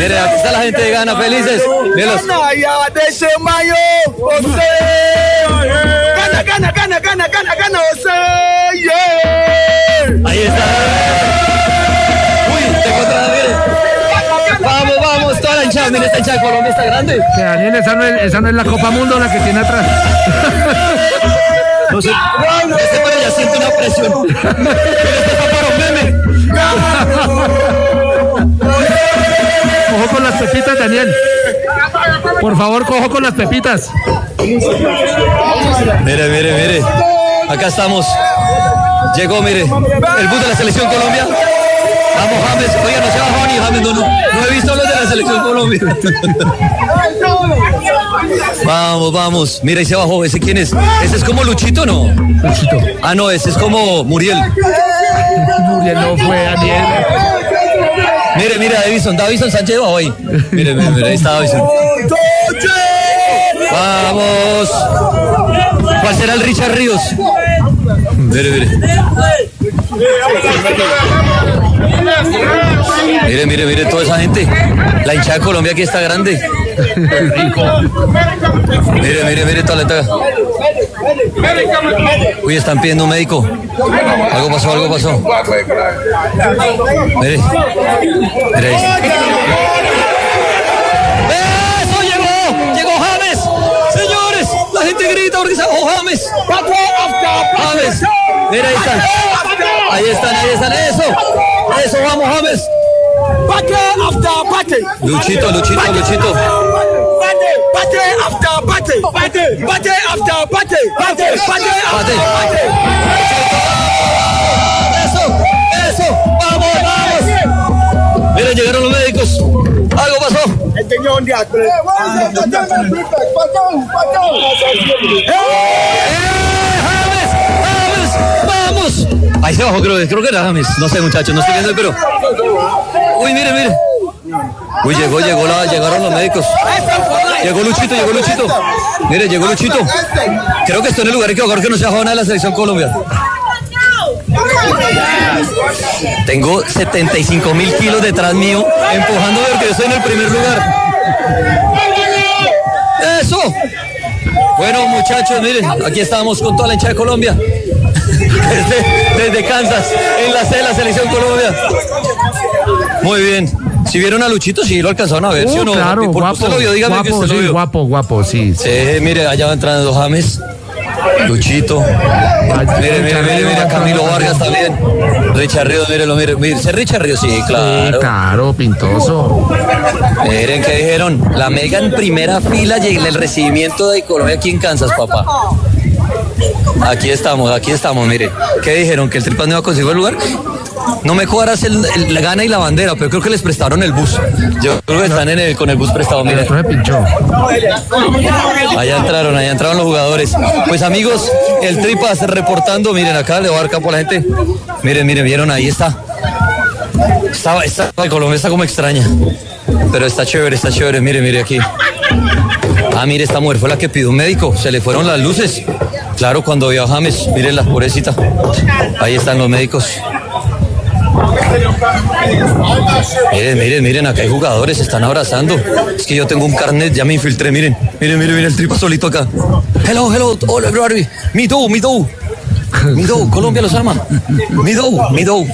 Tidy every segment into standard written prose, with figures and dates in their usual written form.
Mire, aquí está la gente de Ghana, felices. Mírenlos. Ahí está. Uy, te encontrás, mire. Vamos, toda la hinchada. Mire, esta hinchada de Colombia está grande. Que Daniel, esa no es la Copa Mundo la que tiene atrás. No sé, pero ya siento una presión. Este fue para un meme. Cojo con las pepitas, Daniel. Por favor, cojo con las pepitas. Mire. Acá estamos. Llegó, mire, el bus de la selección Colombia. Vamos, James. Oiga, no se bajó ni James, no he visto los de la selección Colombia. Vamos. Mira, y se bajó. ¿Ese quién es? ¿Ese es como Luchito, no? Luchito. Ah, no, ese es como Muriel. Muriel no fue, Daniel. Mire, Davison Sánchez bajó ahí. Mire, ahí está Davison. Vamos. ¿Cuál será el Richard Ríos? Mire. Mire toda esa gente. La hinchada de Colombia aquí está grande. Mire toda la entrada. Uy, están pidiendo un médico. Algo pasó. Mire ahí. ¡Eso llegó James! Señores, la gente grita porque se bajó James. Mira, ahí están. Eso, vamos, James. Luchito. Eso, vamos. Mira, llegaron los médicos. Algo pasó. James, vamos. Ahí se bajó, creo que era James. No sé, muchachos, no estoy viendo, pero. Uy, mire. Uy, llegaron los médicos. Llegó Luchito. Mire, llegó Luchito. Creo que estoy en el lugar equivocado, que no se bajó nada de la selección Colombia. Tengo 75.000 kilos detrás mío, empujando porque yo estoy en el primer lugar. ¡Eso! Bueno, muchachos, miren, aquí estamos con toda la hinchada de Colombia. Desde Kansas, en la sede de la selección Colombia. Muy bien. Si vieron a Luchito, sí lo alcanzaron a ver, ¿sí o no? Claro, guapo. Usted lo vio, dígame que usted lo vio. Guapo, sí. Sí, mire, allá va entrando James. Luchito. Mire, Camilo Vargas también. Richard Ríos, mire. ¿Ese Richard Ríos? Sí, claro. Sí, claro, pintoso. Miren qué dijeron. La mega en primera fila y el recibimiento de Colombia aquí en Kansas, papá. Aquí estamos, mire. ¿Qué dijeron? ¿Que el Tripas no iba a conseguir el lugar? No me cuadras la gana y la bandera, pero creo que les prestaron el bus. Yo creo que están con el bus prestado, mire. Se pinchó. Allá entraron los jugadores. Pues amigos, el Tripas reportando, miren acá, le voy a dar campo a la gente. Miren, vieron, ahí está. Colombia está como extraña. Pero está chévere, mire aquí. Ah, mire, esta mujer fue la que pidió un médico, se le fueron las luces. Claro, cuando vio a James, miren la pobrecita. Ahí están los médicos. Miren, acá hay jugadores, se están abrazando. Es que yo tengo un carnet, ya me infiltré, miren, el Tripas solito acá. Hello, hola, everybody. Me too, Colombia los arma. Me too.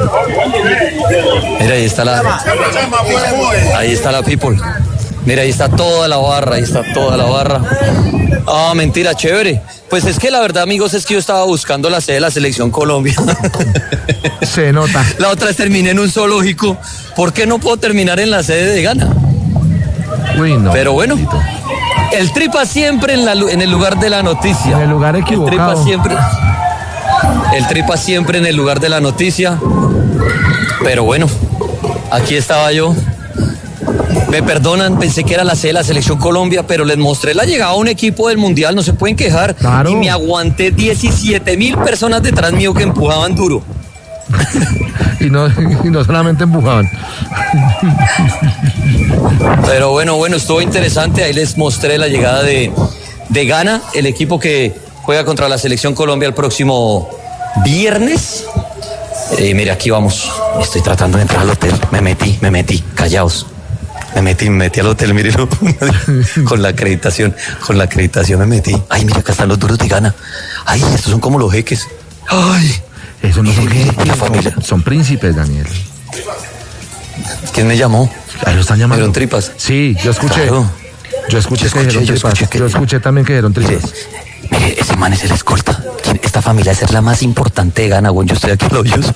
Mira, ahí está la people. Mira, ahí está toda la barra. Ah, mentira, chévere. Pues es que la verdad, amigos, es que yo estaba buscando la sede de la selección Colombia. Se nota. La otra es terminé en un zoológico. ¿Por qué no puedo terminar en la sede de Ghana? Uy, no. Pero bueno, el Tripas siempre en el lugar de la noticia. En el lugar equivocado. El Tripas siempre en el lugar de la noticia. Pero bueno, aquí estaba yo. Me perdonan, pensé que era la sede de la selección Colombia, pero les mostré la llegada a un equipo del Mundial, no se pueden quejar. Claro. Y me aguanté 17.000 personas detrás mío que empujaban duro. y no solamente empujaban. Pero bueno, estuvo interesante. Ahí les mostré la llegada de Ghana, el equipo que juega contra la selección Colombia el próximo viernes. Mire, aquí vamos. Estoy tratando de entrar al hotel. Me metí, callaos. Me metí al hotel, mírelo, con la acreditación me metí. Ay, mira, acá están los duros de Ghana. Ay, estos son como los jeques. Ay, eso no son jeques, la familia. Son príncipes, Daniel. ¿Quién me llamó? Ahí lo están llamando. ¿Dieron tripas? Sí, yo escuché. Claro. Yo escuché también que dieron tripas. Mire, ese man es el escolta. Esta familia es la más importante de Ghana, güey. Yo estoy aquí en los Hoyos.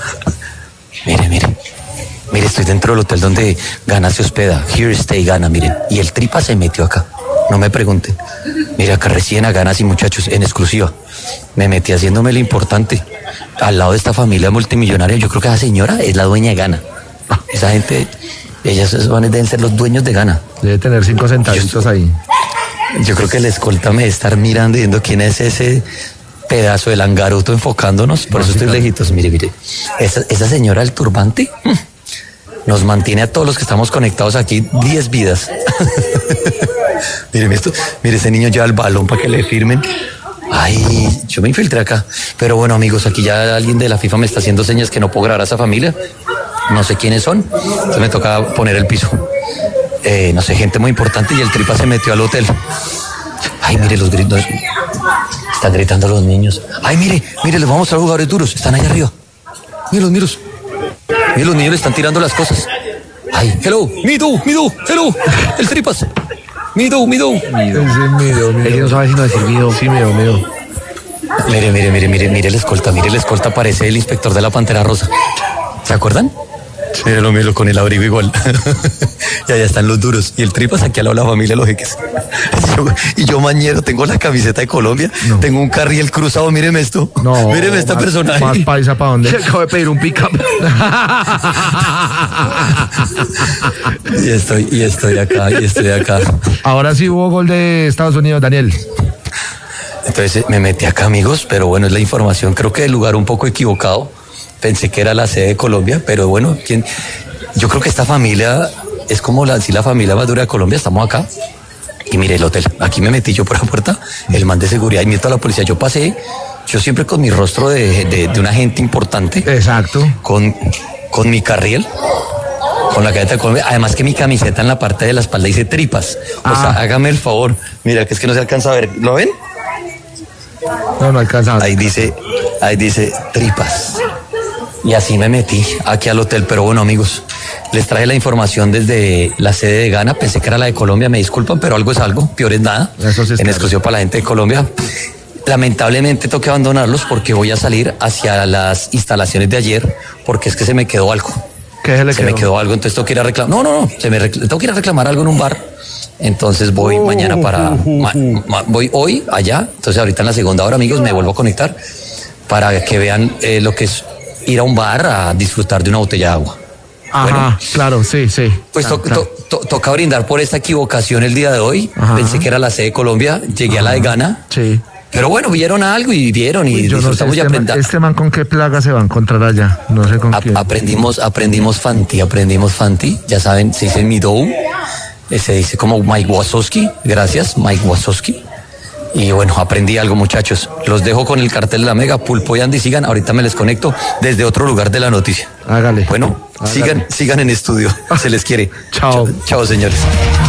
Mire, estoy dentro del hotel donde Ghana se hospeda. Here Stay Ghana, miren. Y el tripa se metió acá. No me pregunten. Mire, acá recién a Ghana, sí, muchachos, en exclusiva. Me metí haciéndome lo importante. Al lado de esta familia multimillonaria, yo creo que esa señora es la dueña de Ghana. Esa gente, esos vanes deben ser los dueños de Ghana. Debe tener 5 centavitos ahí. Yo creo que el escolta me debe estar mirando y viendo quién es ese pedazo de langaruto enfocándonos. Por eso estoy lejitos. Mire. Esa señora del turbante nos mantiene a todos los que estamos conectados aquí 10 vidas. Mire esto. Mire, ese niño lleva el balón para que le firmen. Ay, yo me infiltré acá. Pero bueno, amigos, aquí ya alguien de la FIFA me está haciendo señas que no puedo grabar a esa familia. No sé quiénes son. Entonces me toca poner el piso. No sé, gente muy importante, y el tripa se metió al hotel. Ay, mire los gritos. Están gritando los niños. Ay, mire, les vamos a mostrar jugadores duros. Están allá arriba. Mírenlos. Mire, los niños le están tirando las cosas. Ay, hello, me do, hello, el tripas. Me do. Es que no sabe si no decir mido. Sí, mido. Mire el escolta, parece el inspector de la Pantera Rosa. ¿Se acuerdan? Míralo con el abrigo igual. Y allá están los duros. Y el tripas aquí al lado de la familia, los jeques. Y yo mañero, tengo la camiseta de Colombia, tengo un carriel cruzado, míreme esto. No. Míreme esta personaje. Más paisa para dónde. Acabo de pedir un pick-up. y estoy acá. Ahora sí hubo gol de Estados Unidos, Daniel. Entonces me metí acá, amigos, pero bueno, es la información, creo que el lugar un poco equivocado. Pensé que era la sede de Colombia, pero bueno, yo creo que esta familia es como la familia más dura de Colombia. Estamos acá y mire el hotel. Aquí me metí yo por la puerta, el man de seguridad y miento a la policía. Yo pasé, yo siempre con mi rostro de un agente importante. Exacto. Con mi carriel, con la camiseta de Colombia. Además que mi camiseta en la parte de la espalda dice tripas. O sea, hágame el favor. Mira, que es que no se alcanza a ver. ¿Lo ven? No alcanza. Ahí dice tripas. Y así me metí aquí al hotel, pero bueno, amigos, les traje la información desde la sede de Ghana. Pensé que era la de Colombia, me disculpan, pero algo es algo, peor es nada. Eso sí, en exclusión para la gente de Colombia. Lamentablemente tengo que abandonarlos porque voy a salir hacia las instalaciones de ayer, porque es que se me quedó algo. ¿Qué se me quedó algo, entonces tengo que ir a reclamar. No, tengo que ir a reclamar algo en un bar. Entonces voy mañana voy hoy allá. Entonces ahorita en la segunda hora, amigos, me vuelvo a conectar para que vean lo que es ir a un bar a disfrutar de una botella de agua. Ajá, bueno, claro, sí. Pues claro. toca brindar por esta equivocación el día de hoy. Ajá. Pensé que era la sede de Colombia, llegué a la de Ghana. Sí. Pero bueno, vieron algo y vieron y yo disfrutamos no sé, este man con qué plaga se va a encontrar allá. No sé con quién. Aprendimos Fanti. Ya saben, se dice Midou. Se dice como Mike Wazowski. Gracias, Mike Wazowski. Y bueno, aprendí algo, muchachos. Los dejo con el cartel de la Mega, Pulpo y Andy. Sigan, ahorita me les conecto desde otro lugar de la noticia. Hágale. Bueno, sigan en estudio. Se les quiere. Chao, señores.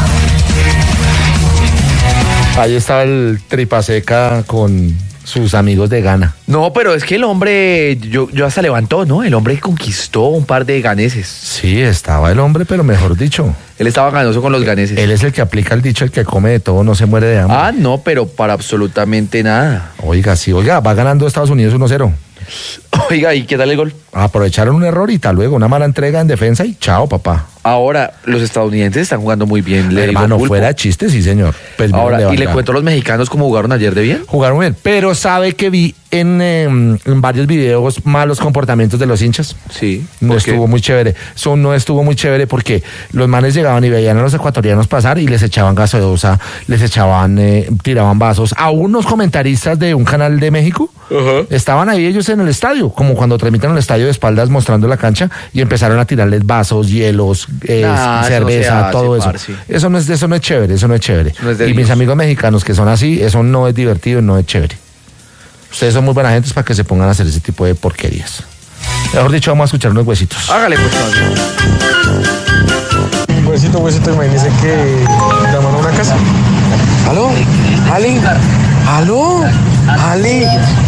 Ahí está el Tripaseca con sus amigos de Ghana. No, pero es que el hombre, yo hasta levantó, ¿no? El hombre conquistó un par de ganeses. Sí, estaba el hombre, pero mejor dicho. Él estaba ganoso con los ganeses. Él es el que aplica el dicho, el que come de todo no se muere de hambre. Ah, no, pero para absolutamente nada. Oiga, va ganando Estados Unidos 1-0. Oiga, ¿y qué tal el gol? Aprovecharon un error y tal luego una mala entrega en defensa y chao, papá. Ahora, los estadounidenses están jugando muy bien. Hermano, fuera chiste, sí, señor. Pues ahora, ¿y le cuento a los mexicanos cómo jugaron ayer de bien? Jugaron bien, pero ¿sabe que vi en varios videos malos comportamientos de los hinchas? Sí. No estuvo muy chévere. Eso no estuvo muy chévere porque los manes llegaban y veían a los ecuatorianos pasar y les echaban gaseosa, tiraban vasos. A unos comentaristas de un canal de México estaban ahí ellos en el estadio, como cuando transmiten el estadio de espaldas mostrando la cancha y empezaron a tirarles vasos, hielos, cerveza, todo eso. Eso no es chévere, eso no es chévere. Y mis amigos mexicanos que son así, eso no es divertido, no es chévere. Ustedes son muy buena gente para que se pongan a hacer ese tipo de porquerías. Mejor dicho, vamos a escuchar unos huesitos. Hágale, pues. Huesito Huesito, imagínese que llaman a una casa. ¿Aló? ¿Ali? ¿Aló? ¿Ali?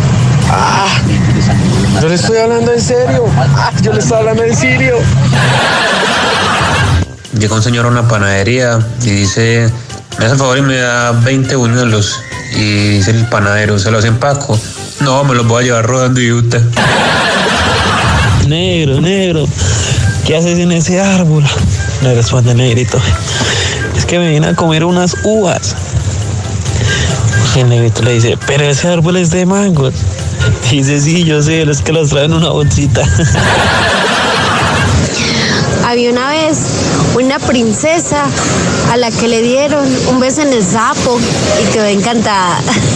Yo le estoy hablando en serio. Yo le estoy hablando en serio. Llega un señor a una panadería y dice, me hace el favor y me da 20 buñuelos. Y dice el panadero, ¿se los empaco? No, me los voy a llevar rodando y Utah. Negro, ¿qué haces en ese árbol? Le responde el negrito, es que me vine a comer unas uvas. Y el negrito le dice, pero ese árbol es de mangos. Dice, sí, yo sé, es que los traen en una bolsita. Había una vez una princesa a la que le dieron un beso en el sapo y quedó encantada.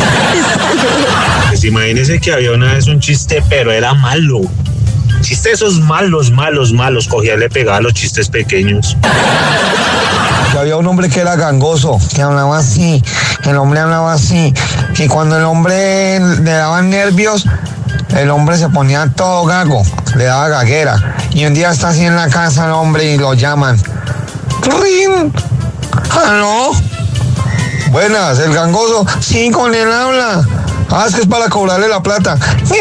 Pues imagínese que había una vez un chiste, pero era malo. Chiste esos malos, cogía y le pegaba a los chistes pequeños. Que había un hombre que era gangoso, que hablaba así, el hombre hablaba así, y cuando el hombre le daban nervios, el hombre se ponía todo gago, le daba gaguera, y un día está así en la casa el hombre y lo llaman. ¡Rin! ¿Aló? Buenas, el gangoso, sí, con él habla. Es que es para cobrarle la plata.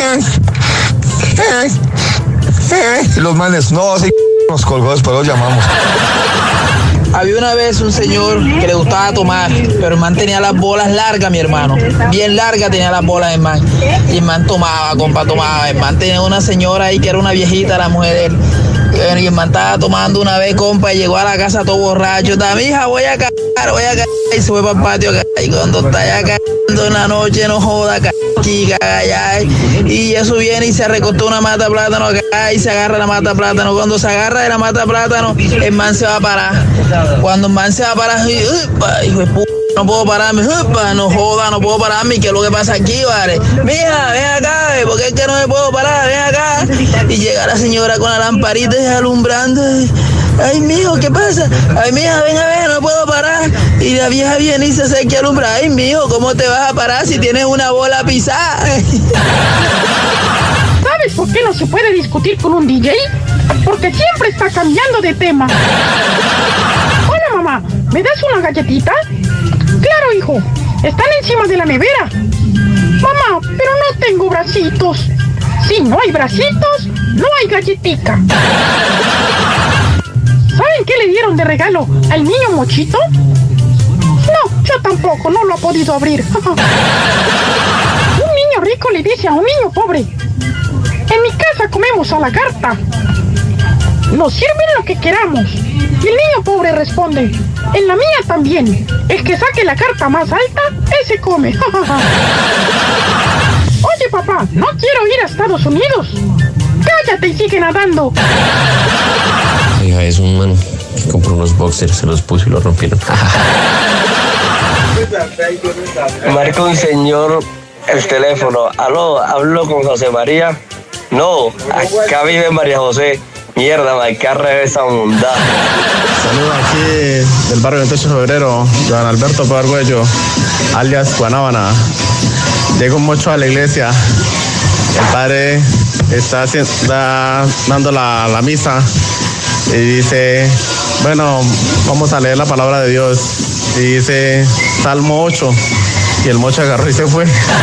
Y los males, no, así nos colgó, después los llamamos. Había una vez un señor que le gustaba tomar, pero el man tenía las bolas largas, mi hermano. Bien largas tenía las bolas el man. Y el man tomaba, compa, tomaba. El man tenía una señora ahí que era una viejita, la mujer de él. Y el man estaba tomando una vez, compa, y llegó a la casa todo borracho. Mija, voy a cagar. Y se fue para el patio a cagar. Y cuando está ya cagando en la noche, no joda, chica, y eso viene y se recostó una mata de plátano acá y se agarra la mata de plátano. Cuando se agarra de la mata de plátano, el man se va a parar. Cuando el man se va a parar, hijo de puta, no puedo pararme, no joda, no puedo pararme. ¿Qué es lo que pasa aquí, vale? Mija, ven acá, ¿por qué es que no me puedo parar? Ven acá. Y llega la señora con la lamparita alumbrando. Ay, mijo, ¿qué pasa? Ay, mija, ven a ver, no puedo parar. Y la vieja viene y se acerca a alumbrar. Ay, mijo, ¿cómo te vas a parar si tienes una bola pisada? ¿Sabes por qué no se puede discutir con un DJ? Porque siempre está cambiando de tema. Hola, mamá, ¿me das una galletita? Claro, hijo, están encima de la nevera. Mamá, pero no tengo bracitos. Si no hay bracitos, no hay galletica. ¿Saben qué le dieron de regalo al niño Mochito? No, yo tampoco, no lo he podido abrir. Un niño rico le dice a un niño pobre, en mi casa comemos a la carta. Nos sirven lo que queramos. Y el niño pobre responde, en la mía también. El que saque la carta más alta, ese come. Oye, papá, no quiero ir a Estados Unidos. Cállate y sigue nadando. Oiga, es un man que compró unos boxers, se los puso y los rompieron. Marca un señor el teléfono. Aló, hablo con José María. No, acá vive María José. Mierda, marcar esa bondad. Saludos aquí del barrio 28 de febrero, Joan Alberto Pargüello, alias Guanábana. Llego mucho a la iglesia. El padre está dando la misa y dice, bueno, vamos a leer la palabra de Dios. Y dice Salmo 8 y el mocho agarró y se fue.